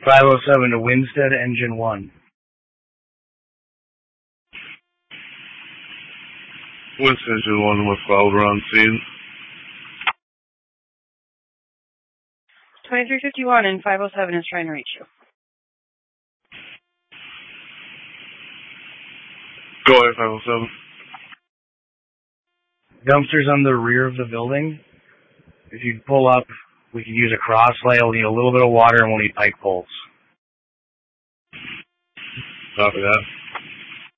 507 to Winstead, engine 1. Winstead, engine 1, with Wilder on scene. 2351 and 507 is trying to reach you. Go ahead, 507. Dumpster's on the rear of the building. If you pull up, we could use a cross lay. We'll need a little bit of water and we'll need pike poles. Copy that.